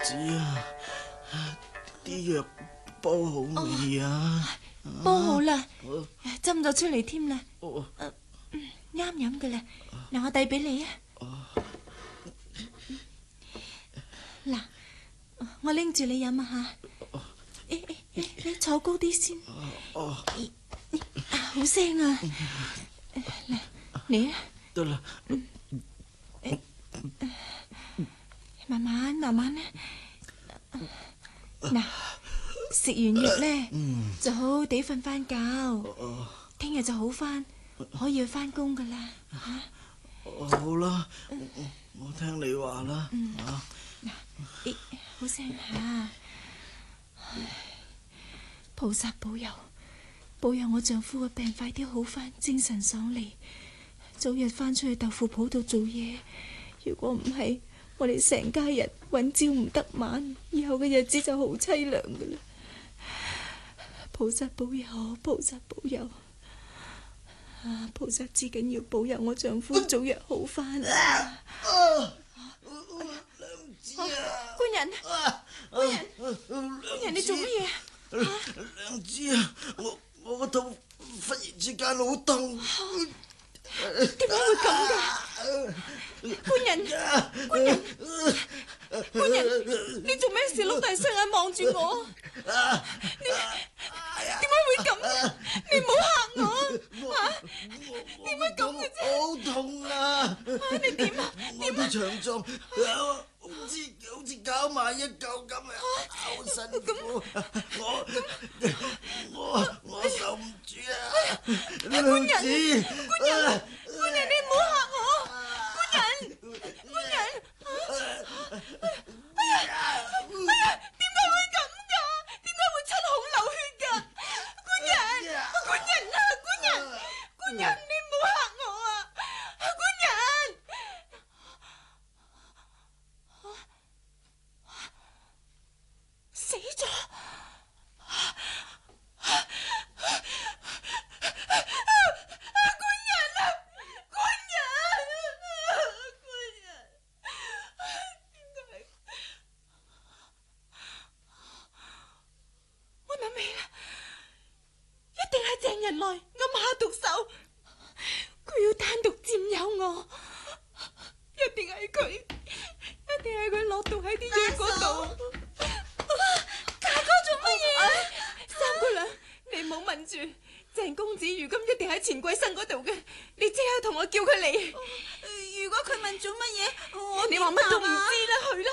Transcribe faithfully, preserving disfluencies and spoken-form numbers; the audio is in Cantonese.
子啊，啲藥煲好未啊？ 煲好啦，斟咗出嚟添啦， 哦啱飲噶啦。嗱，我遞俾你啊。嗱，我拎住你飲啊吓。誒誒誒，你坐高啲先。 哦， 啊，好聲啊！嚟嚟啊！ 得啦， 慢慢慢慢咧。嗱，食完藥咧，就好好地瞓翻覺，聽日就好翻，可以去翻工噶啦。吓， 好啦，我我聽你話啦。啊， 咦，好聲吓。菩薩保佑，保佑我丈夫嘅病快啲好翻，精神爽利，早日翻出去豆腐鋪度做嘢。如果唔係，我哋成家人揾朝唔得晚，以後嘅日子就好淒涼噶啦。菩薩保佑，菩薩保佑，啊！菩薩至緊要保佑我丈夫早日好翻。啊！ 娘子啊！ 官人，官人，官人，你做乜嘢？ 娘子啊，我我個肚忽然之間好痛。 點解會咁噶？官人，官人，官人，你做咩事碌大雙眼望住我？你點解會咁？你唔好嚇我啊！點解咁嘅啫？ 好痛啊！ 你點啊？ 我啲腸臟好似好似搞埋一嚿咁啊，好辛苦。我我我受唔住啊！娘子， 官人，官人，你唔好嚇我！官人，官人，哎呀，哎呀，點解會咁噶？點解會出孔流血噶？官人，官人啊，官人，官人，你唔好嚇我啊！官人，死咗。人來暗下毒手，佢要單獨佔有我，一定係佢，一定係佢落毒喺啲藥嗰度。大哥做乜嘢？三姑娘，你唔好問住，鄭公子如今一定喺錢桂生嗰度嘅，你即刻同我叫佢嚟。 如果佢問做乜嘢，我你話乜都唔知啦，去啦